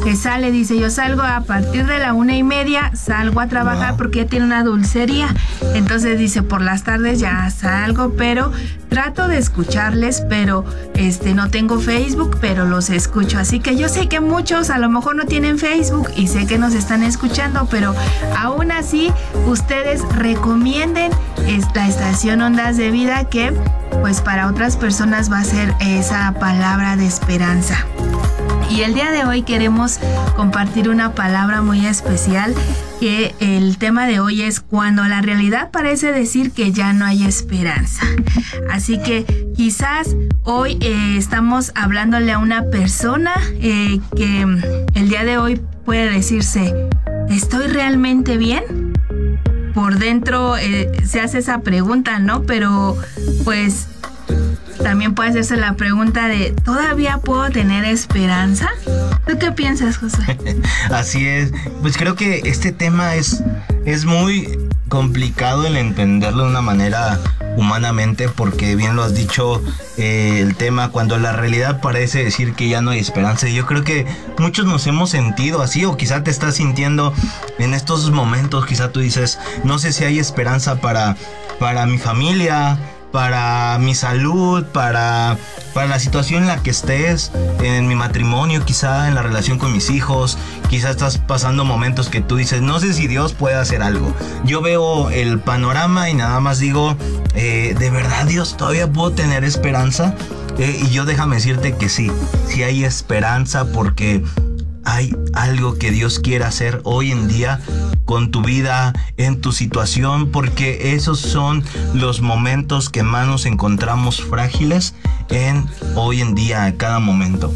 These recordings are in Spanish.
que sale, dice, yo salgo a partir de la 1:30, salgo a trabajar porque ya tiene una dulcería. Entonces dice, por las tardes ya salgo, pero trato de escucharles, pero no tengo Facebook, pero los escucho. Así que yo sé que muchos a lo mejor no tienen Facebook y sé que nos están escuchando, pero aún así ustedes recomienden esta estación Ondas de Vida, que pues para otras personas va a ser esa palabra de esperanza. Y el día de hoy queremos compartir una palabra muy especial, que el tema de hoy es cuando la realidad parece decir que ya no hay esperanza. Así que quizás hoy estamos hablándole a una persona que el día de hoy puede decirse, ¿estoy realmente bien? Por dentro se hace esa pregunta, ¿no? Pero pues también puede hacerse la pregunta de, ¿todavía puedo tener esperanza? ¿Tú qué piensas, José? Así es. Pues creo que este tema es muy complicado el entenderlo de una manera humanamente, porque bien lo has dicho, el tema cuando la realidad parece decir que ya no hay esperanza. Yo creo que muchos nos hemos sentido así, o quizá te estás sintiendo en estos momentos. Quizá tú dices, no sé si hay esperanza para mi familia, para mi salud, para la situación en la que estés, en mi matrimonio, quizá en la relación con mis hijos. Quizá estás pasando momentos que tú dices, no sé si Dios puede hacer algo. Yo veo el panorama y nada más digo, ¿de verdad, Dios, todavía puedo tener esperanza? Y yo déjame decirte que sí hay esperanza, porque hay algo que Dios quiere hacer hoy en día con tu vida, en tu situación, porque esos son los momentos que más nos encontramos frágiles hoy en día, a cada momento.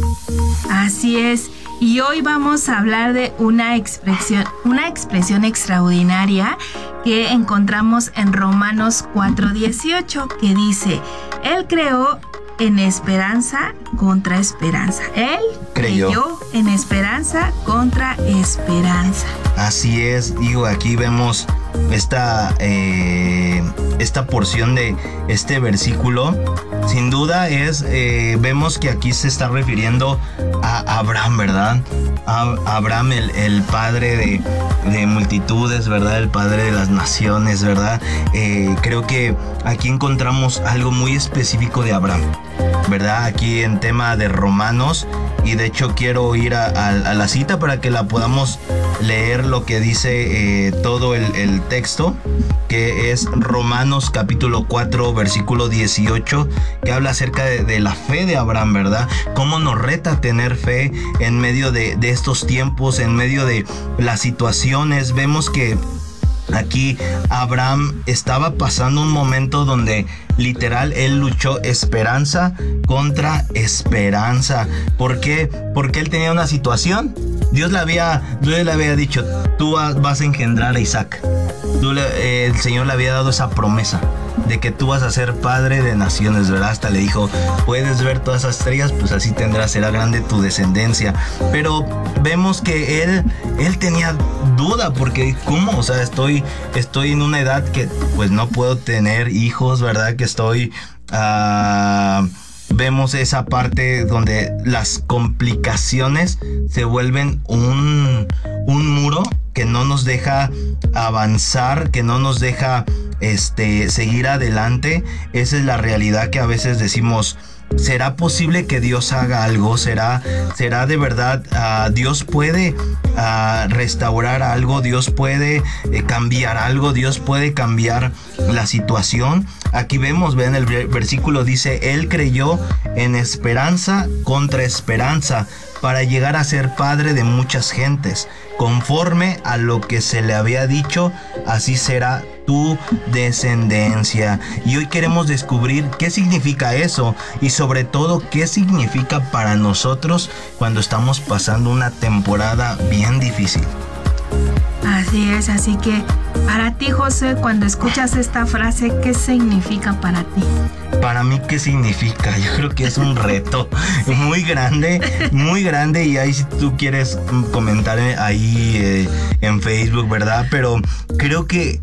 Así es. Y hoy vamos a hablar de una expresión extraordinaria que encontramos en Romanos 4:18, que dice, Él creó en esperanza contra esperanza. Él creyó en esperanza contra esperanza. Así es, digo, aquí vemos esta porción de este versículo. Sin duda vemos que aquí se está refiriendo a Abraham, ¿verdad? A Abraham, el padre de multitudes, ¿verdad? El padre de las naciones, ¿verdad? Creo que aquí encontramos algo muy específico de Abraham, ¿verdad? Aquí en tema de Romanos, y de hecho quiero ir a la cita para que la podamos leer, lo que dice todo el texto, que es Romanos capítulo 4 versículo 18, que habla acerca de la fe de Abraham, ¿verdad? Cómo nos reta a tener fe en medio de estos tiempos, en medio de las situaciones. Vemos que aquí Abraham estaba pasando un momento donde literal él luchó esperanza contra esperanza. ¿Por qué? Porque él tenía una situación. Dios le había dicho, tú vas a engendrar a Isaac. El Señor le había dado esa promesa de que tú vas a ser padre de naciones, ¿verdad? Hasta le dijo, puedes ver todas esas estrellas, pues así será grande tu descendencia. Pero vemos que él tenía duda, porque ¿cómo? O sea, estoy en una edad que pues no puedo tener hijos, ¿verdad? Que vemos esa parte donde las complicaciones se vuelven un muro que no nos deja avanzar, que no nos deja seguir adelante. Esa es la realidad, que a veces decimos, ¿será posible que Dios haga algo? ¿Será de verdad? Dios puede restaurar algo, Dios puede cambiar algo, Dios puede cambiar la situación. Aquí vemos, ven, el versículo dice, Él creyó en esperanza contra esperanza para llegar a ser padre de muchas gentes. Conforme a lo que se le había dicho, así será tu descendencia. Y hoy queremos descubrir qué significa eso, y sobre todo qué significa para nosotros cuando estamos pasando una temporada bien difícil. Así es, así que para ti, José, cuando escuchas esta frase, ¿qué significa para ti? Para mí, ¿qué significa? Yo creo que es un reto muy grande, y ahí si tú quieres comentar ahí en Facebook, ¿verdad? Pero creo que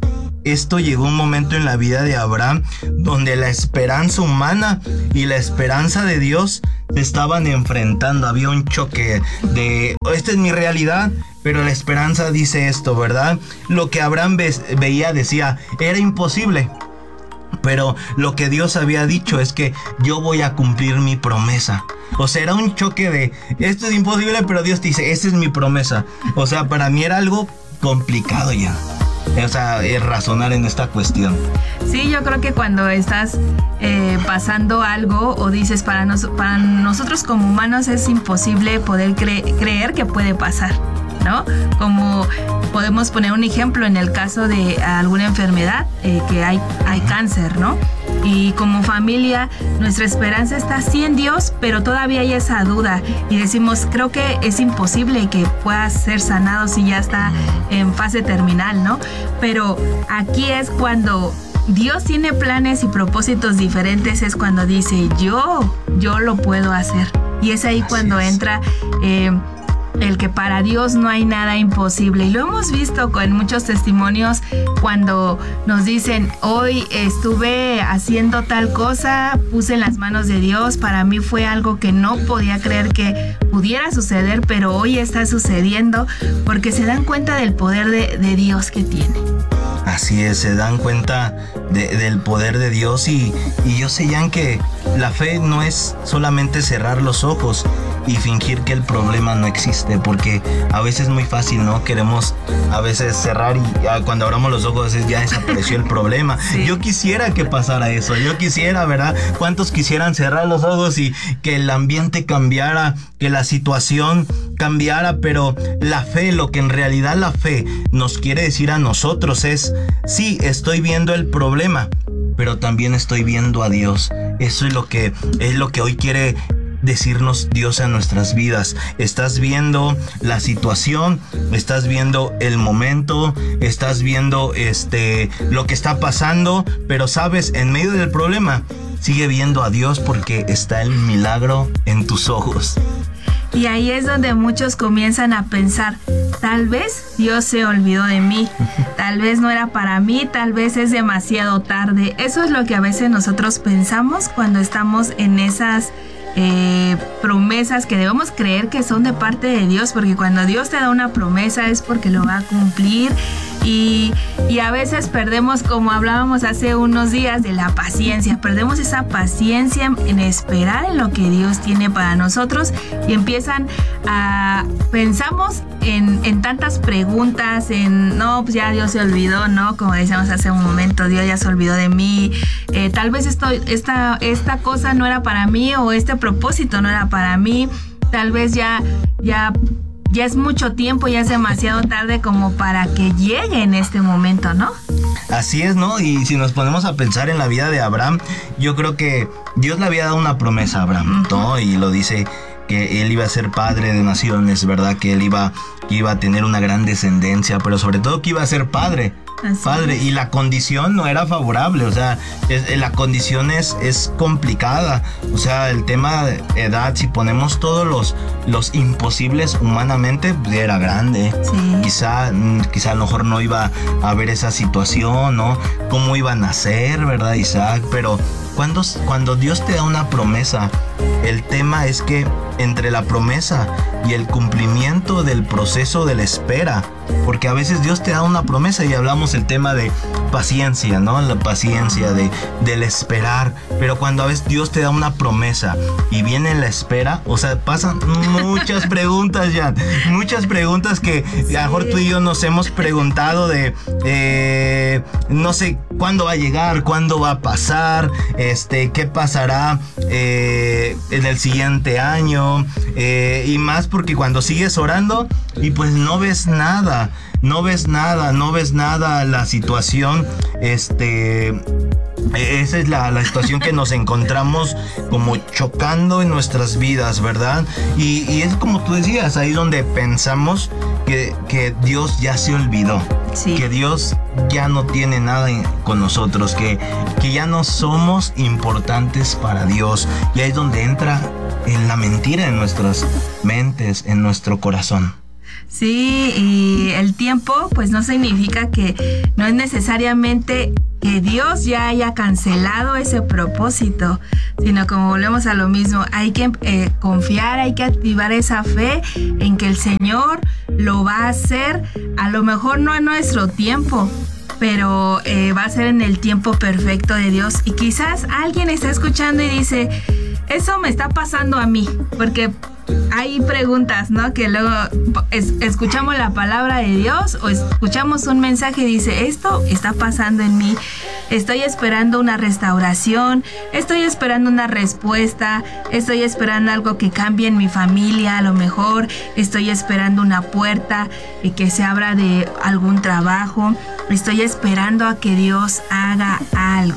esto llegó un momento en la vida de Abraham donde la esperanza humana y la esperanza de Dios se estaban enfrentando. Había un choque de, esta es mi realidad, pero la esperanza dice esto, ¿verdad? Lo que Abraham veía, decía, era imposible. Pero lo que Dios había dicho es que yo voy a cumplir mi promesa. O sea, era un choque de, esto es imposible, pero Dios te dice, esta es mi promesa. O sea, para mí era algo complicado ya. O sea, razonar en esta cuestión. Sí, yo creo que cuando estás pasando algo o dices para nosotros como humanos es imposible poder creer que puede pasar, ¿no? Como podemos poner un ejemplo en el caso de alguna enfermedad, que hay cáncer, ¿no? Y como familia, nuestra esperanza está así en Dios, pero todavía hay esa duda. Y decimos, creo que es imposible que pueda ser sanado si ya está en fase terminal, ¿no? Pero aquí es cuando Dios tiene planes y propósitos diferentes, es cuando dice, yo lo puedo hacer. Y es ahí cuando entra el que para Dios no hay nada imposible. Y lo hemos visto con muchos testimonios cuando nos dicen, hoy estuve haciendo tal cosa, puse en las manos de Dios, para mí fue algo que no podía creer que pudiera suceder, pero hoy está sucediendo, porque se dan cuenta del poder de Dios que tiene. Así es, se dan cuenta del poder de Dios y yo sé, Jan, que la fe no es solamente cerrar los ojos y fingir que el problema no existe, porque a veces es muy fácil, ¿no? Queremos a veces cerrar y cuando abramos los ojos ya desapareció el problema. Sí. Yo quisiera que pasara eso, yo quisiera, ¿verdad? ¿Cuántos quisieran cerrar los ojos y que el ambiente cambiara, que la situación cambiara? Pero la fe, lo que en realidad la fe nos quiere decir a nosotros es, sí, estoy viendo el problema, pero también estoy viendo a Dios. Eso es lo que hoy quiere decirnos Dios en nuestras vidas. Estás viendo la situación, estás viendo el momento, estás viendo lo que está pasando, pero sabes, en medio del problema sigue viendo a Dios, porque está el milagro en tus ojos. Y ahí es donde muchos comienzan a pensar, tal vez Dios se olvidó de mí, tal vez no era para mí, tal vez es demasiado tarde. Eso es lo que a veces nosotros pensamos cuando estamos en esas promesas que debemos creer que son de parte de Dios, porque cuando Dios te da una promesa es porque lo va a cumplir. Y a veces perdemos, como hablábamos hace unos días, de la paciencia. Perdemos esa paciencia en esperar en lo que Dios tiene para nosotros y pensamos en tantas preguntas, no, pues ya Dios se olvidó, ¿no? Como decíamos hace un momento, Dios ya se olvidó de mí. Tal vez esta cosa no era para mí, o este propósito no era para mí. Tal vez ya es mucho tiempo, ya es demasiado tarde como para que llegue en este momento, ¿no? Así es, ¿no? Y si nos ponemos a pensar en la vida de Abraham, yo creo que Dios le había dado una promesa a Abraham, ¿no? Y lo dice que él iba a ser padre de naciones, ¿verdad? Que él iba a tener una gran descendencia, pero sobre todo que iba a ser padre. Y la condición no era favorable, o sea, la condición es complicada, o sea, el tema de edad, si ponemos todos los imposibles humanamente, era grande. Sí. Quizá a lo mejor no iba a haber esa situación, ¿no? Cómo iba a nacer, ¿verdad, Isaac? Pero cuando Dios te da una promesa, el tema es que entre la promesa y el cumplimiento del proceso de la espera, porque a veces Dios te da una promesa y hablamos el tema de paciencia, ¿no? La paciencia del esperar, pero cuando a veces Dios te da una promesa y viene la espera, o sea, pasan muchas preguntas ya, muchas preguntas que a lo mejor tú y yo nos hemos preguntado de, no sé, ¿cuándo va a llegar? ¿Cuándo va a pasar? ¿Qué pasará en el siguiente año? Y más porque cuando sigues orando y pues no ves nada, la situación, esa es la situación que nos encontramos como chocando en nuestras vidas, ¿verdad? Y es como tú decías, ahí donde pensamos que Dios ya se olvidó. Sí. Que Dios ya no tiene nada con nosotros, que ya no somos importantes para Dios. Y ahí es donde entra en la mentira en nuestras mentes, en nuestro corazón. Sí, y el tiempo pues no significa que no es necesariamente que Dios ya haya cancelado ese propósito, sino como volvemos a lo mismo, hay que confiar, hay que activar esa fe en que el Señor lo va a hacer, a lo mejor no en nuestro tiempo, pero va a ser en el tiempo perfecto de Dios. Y quizás alguien está escuchando y dice, eso me está pasando a mí, porque hay preguntas, ¿no? Que luego escuchamos la palabra de Dios o escuchamos un mensaje y dice, esto está pasando en mí, estoy esperando una restauración, estoy esperando una respuesta, estoy esperando algo que cambie en mi familia, a lo mejor estoy esperando una puerta y que se abra de algún trabajo, estoy esperando a que Dios haga algo.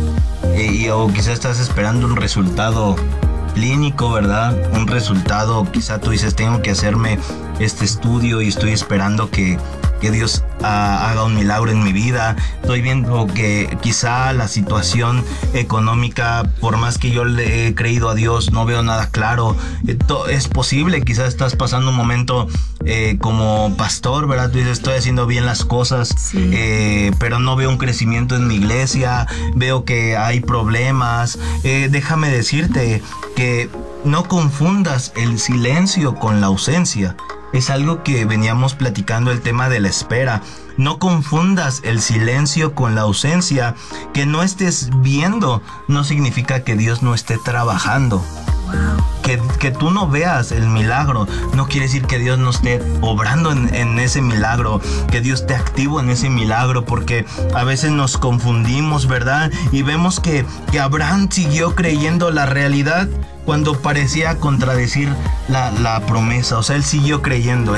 O quizás estás esperando un resultado clínico, ¿verdad? Un resultado, quizá tú dices, tengo que hacerme este estudio y estoy esperando que Dios haga un milagro en mi vida. Estoy viendo que quizá la situación económica, por más que yo le he creído a Dios, no veo nada claro. Es posible, quizás estás pasando un momento como pastor, ¿verdad? Tú dices, estoy haciendo bien las cosas, sí, pero no veo un crecimiento en mi iglesia, veo que hay problemas. Déjame decirte que no confundas el silencio con la ausencia. Es algo que veníamos platicando, el tema de la espera. No confundas el silencio con la ausencia. Que no estés viendo no significa que Dios no esté trabajando. Que tú no veas el milagro no quiere decir que Dios no esté obrando en ese milagro, que Dios esté activo en ese milagro, porque a veces nos confundimos, ¿verdad? Y vemos que Abraham siguió creyendo la realidad cuando parecía contradecir la promesa. O sea, él siguió creyendo,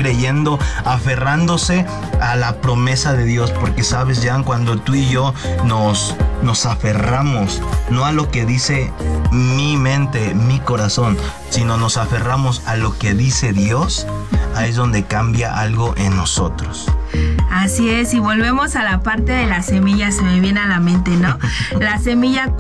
aferrándose a la promesa de Dios, porque sabes, Jan, cuando tú y yo nos aferramos no a lo que dice mi mente, mi corazón, sino nos aferramos a lo que dice Dios, ahí es donde cambia algo en nosotros. Así es, y volvemos a la parte de la semilla, se me viene a la mente, ¿no? La semilla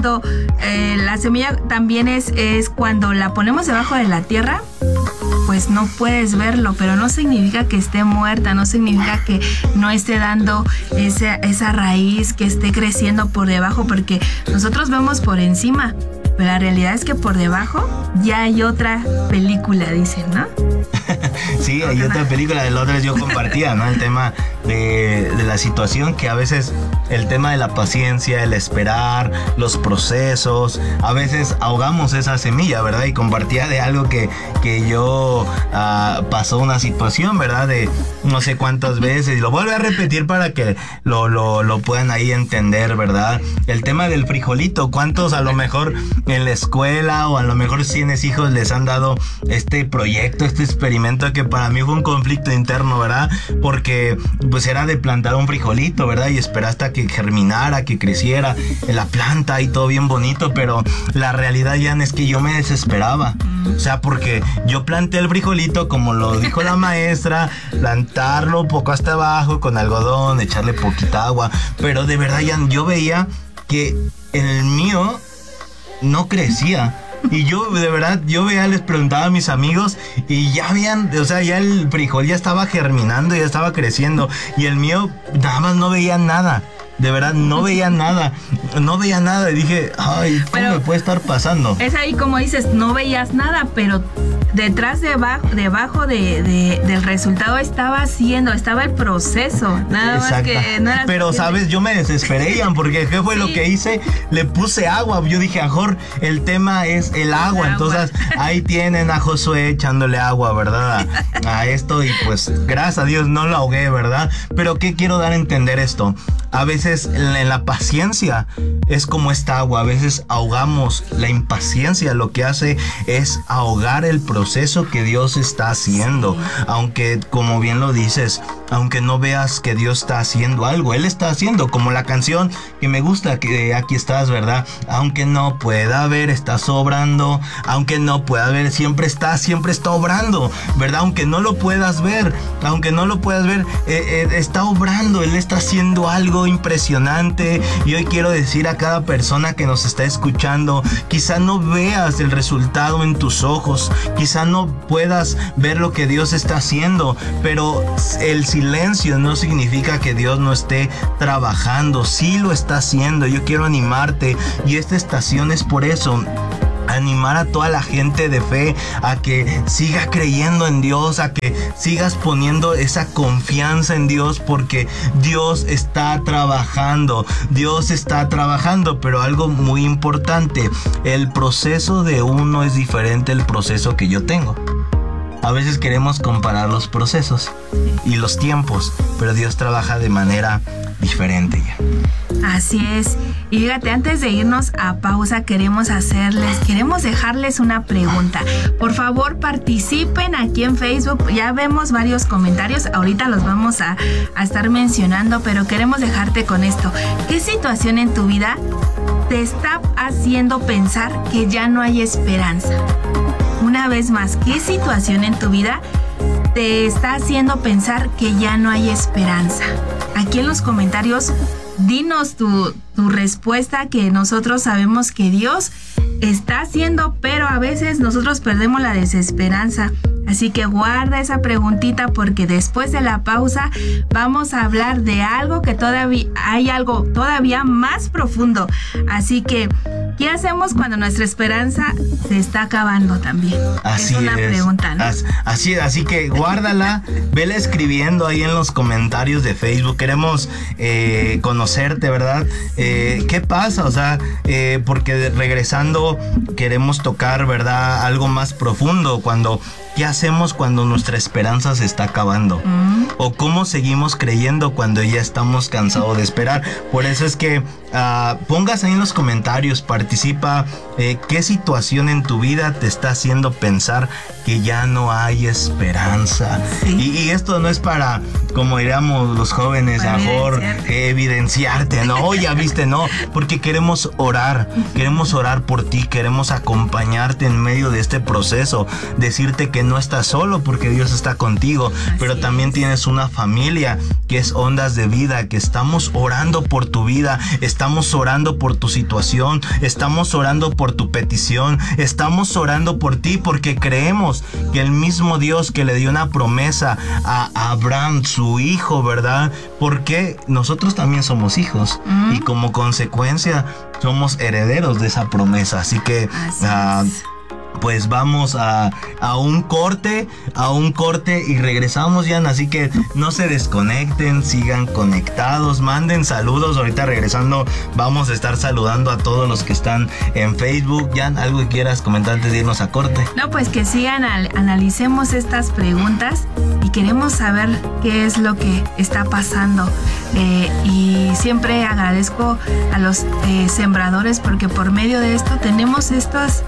la semilla también es cuando la ponemos debajo de la tierra, pues no puedes verlo, pero no significa que esté muerta, no significa que no esté dando esa raíz, que esté creciendo por debajo, porque nosotros vemos por encima, pero la realidad es que por debajo ya hay otra película, dicen, ¿no? Sí, hay otra película, de la otra yo compartía, ¿no? El tema de la situación, que a veces el tema de la paciencia, el esperar, los procesos, a veces ahogamos esa semilla, ¿verdad? Y compartía de algo que yo pasó una situación, ¿verdad? De no sé cuántas veces, y lo vuelvo a repetir para que lo puedan ahí entender, ¿verdad? El tema del frijolito, ¿cuántos a lo mejor en la escuela o a lo mejor si tienes hijos les han dado este proyecto, este experimento que para mí fue un conflicto interno, ¿verdad? Porque pues era de plantar un frijolito, ¿verdad? Y esperar hasta que germinara, que creciera en la planta y todo bien bonito, pero la realidad, ya es que yo me desesperaba. O sea, porque yo planté el frijolito, como lo dijo la maestra, plantarlo poco hasta abajo con algodón, echarle poquita agua, pero de verdad ya yo veía que el mío no crecía. Y yo, de verdad, les preguntaba a mis amigos y ya habían, o sea, ya el frijol ya estaba germinando, ya estaba creciendo. Y el mío nada más no veía nada. De verdad, no veía nada. Y dije, ay, ¿cómo me puede estar pasando? Es ahí como dices, no veías nada, pero debajo del resultado estaba el proceso. Nada más que no era. Pero, ¿sabes? Yo me desesperé, Ian, porque ¿qué fue lo que hice? Le puse agua. Yo dije, mejor el tema es el agua. Entonces, ahí tienen a Josué echándole agua, ¿verdad? A esto, y pues, gracias a Dios no lo ahogué, ¿verdad? Pero, ¿qué quiero dar a entender esto? A veces en la paciencia es como esta agua, a veces ahogamos la impaciencia, lo que hace es ahogar el proceso que Dios está haciendo. Aunque, como bien lo dices, aunque no veas que Dios está haciendo algo, Él está haciendo, como la canción que me gusta, que aquí estás, ¿verdad? Aunque no pueda ver, estás obrando, aunque no pueda ver, siempre está obrando, ¿verdad? Aunque no lo puedas ver, está obrando, Él está haciendo algo impresionante. Y hoy quiero decir a cada persona que nos está escuchando, quizá no veas el resultado en tus ojos, quizá no puedas ver lo que Dios está haciendo, pero el silencio no significa que Dios no esté trabajando, sí lo está haciendo. Yo quiero animarte, y esta estación es por eso. Animar a toda la gente de fe a que siga creyendo en Dios, a que sigas poniendo esa confianza en Dios, porque Dios está trabajando, pero algo muy importante, el proceso de uno es diferente al proceso que yo tengo. A veces queremos comparar los procesos y los tiempos, pero Dios trabaja de manera diferente ya. Así es. Y fíjate, antes de irnos a pausa, queremos dejarles una pregunta. Por favor, participen aquí en Facebook. Ya vemos varios comentarios. Ahorita los vamos a estar mencionando, pero queremos dejarte con esto. ¿Qué situación en tu vida te está haciendo pensar que ya no hay esperanza? Una vez más, ¿qué situación en tu vida te está haciendo pensar que ya no hay esperanza? Aquí en los comentarios, dinos tu respuesta, que nosotros sabemos que Dios está haciendo, pero a veces nosotros perdemos la desesperanza. Así que guarda esa preguntita, porque después de la pausa vamos a hablar de algo que algo todavía más profundo. Así que, ¿qué hacemos cuando nuestra esperanza se está acabando también? Así es una pregunta, ¿no? Así que guárdala, vela escribiendo ahí en los comentarios de Facebook. Queremos conocerte, ¿verdad? ¿Qué pasa? O sea, porque regresando queremos tocar, ¿verdad? Algo más profundo. ¿Qué hacemos cuando nuestra esperanza se está acabando? ¿O cómo seguimos creyendo cuando ya estamos cansados de esperar? Por eso es que pongas ahí en los comentarios, participa, qué situación en tu vida te está haciendo pensar que ya no hay esperanza. Sí. Y esto no es para, como diríamos los jóvenes, a mejor evidenciarte, no, ya viste, no, porque queremos orar por ti, queremos acompañarte en medio de este proceso, decirte que no estás solo, porque Dios está contigo. Así pero también tienes una familia que es Ondas de Vida, que estamos orando por tu vida, estamos orando por tu situación, estamos orando por tu petición, estamos orando por ti, porque creemos que el mismo Dios que le dio una promesa a Abraham, su hijo, ¿verdad? Porque nosotros también somos hijos y como consecuencia somos herederos de esa promesa. Así que pues vamos a un corte y regresamos ya. Así que no se desconecten, sigan conectados, manden saludos. Ahorita regresando vamos a estar saludando a todos los que están en Facebook. Jan, ¿algo que quieras comentar antes de irnos a corte? No, pues que sigan, analicemos estas preguntas y queremos saber qué es lo que está pasando. Y siempre agradezco a los sembradores, porque por medio de esto tenemos estas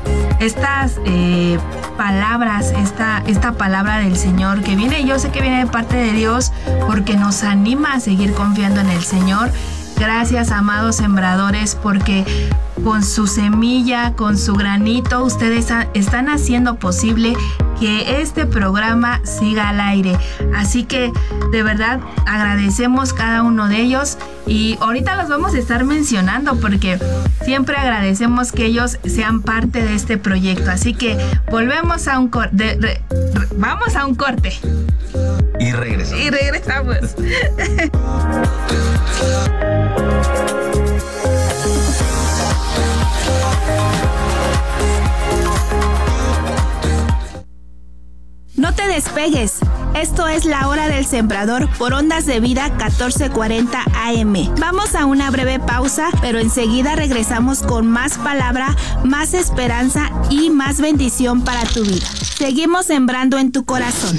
palabras, esta palabra del Señor que viene, yo sé que viene de parte de Dios, porque nos anima a seguir confiando en el Señor. Gracias, amados sembradores, porque con su semilla, con su granito, ustedes están haciendo posible que este programa siga al aire. Así que de verdad agradecemos cada uno de ellos, y ahorita los vamos a estar mencionando porque siempre agradecemos que ellos sean parte de este proyecto. Así que volvemos a vamos a un corte. Y regresamos. No te despegues. Esto es La Hora del Sembrador por Ondas de Vida 1440 AM. Vamos a una breve pausa, pero enseguida regresamos con más palabra, más esperanza y más bendición para tu vida. Seguimos sembrando en tu corazón.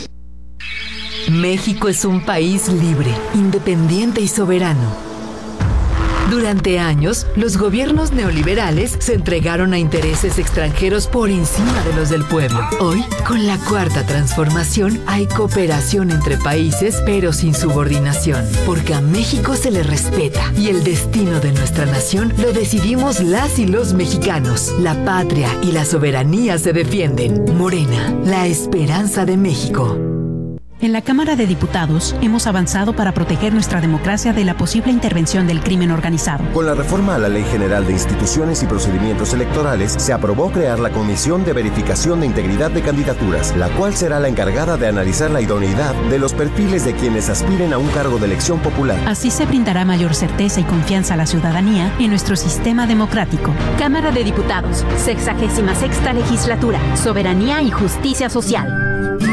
México es un país libre, independiente y soberano. Durante años, los gobiernos neoliberales se entregaron a intereses extranjeros por encima de los del pueblo. Hoy, con la Cuarta Transformación, hay cooperación entre países, pero sin subordinación, porque a México se le respeta y el destino de nuestra nación lo decidimos las y los mexicanos. La patria y la soberanía se defienden. Morena, la esperanza de México. En la Cámara de Diputados hemos avanzado para proteger nuestra democracia de la posible intervención del crimen organizado. Con la reforma a la Ley General de Instituciones y Procedimientos Electorales, se aprobó crear la Comisión de Verificación de Integridad de Candidaturas, la cual será la encargada de analizar la idoneidad de los perfiles de quienes aspiren a un cargo de elección popular. Así se brindará mayor certeza y confianza a la ciudadanía en nuestro sistema democrático. Cámara de Diputados, 66ª Legislatura, Soberanía y Justicia Social.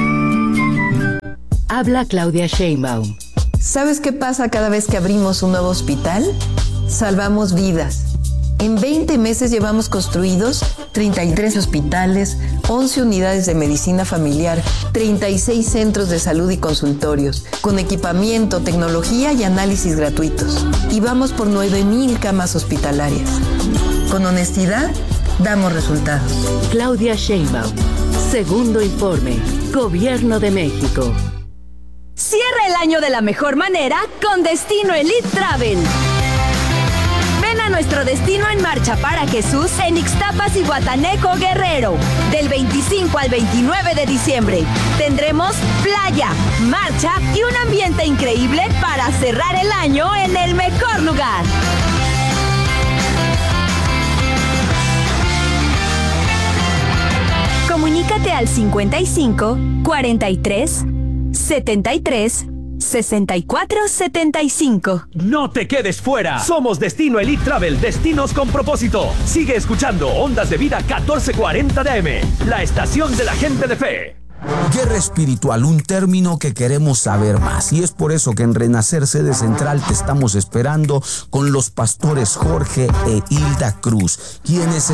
Habla Claudia Sheinbaum. ¿Sabes qué pasa cada vez que abrimos un nuevo hospital? Salvamos vidas. En 20 meses llevamos construidos 33 hospitales, 11 unidades de medicina familiar, 36 centros de salud y consultorios, con equipamiento, tecnología y análisis gratuitos. Y vamos por 9,000 camas hospitalarias. Con honestidad, damos resultados. Claudia Sheinbaum. Segundo informe. Gobierno de México. Cierra el año de la mejor manera con Destino Elite Travel. Ven a nuestro destino en Marcha para Jesús en Ixtapas y Guatanejo, Guerrero. Del 25 al 29 de diciembre tendremos playa, marcha y un ambiente increíble para cerrar el año en el mejor lugar. Comunícate al 55 43 73 64 75. No te quedes fuera. Somos Destino Elite Travel, destinos con propósito. Sigue escuchando Ondas de Vida 1440 de AM, la estación de la gente de fe. Guerra espiritual, un término que queremos saber más, y es por eso que en Renacer Sede Central te estamos esperando con los pastores Jorge e Hilda Cruz, quienes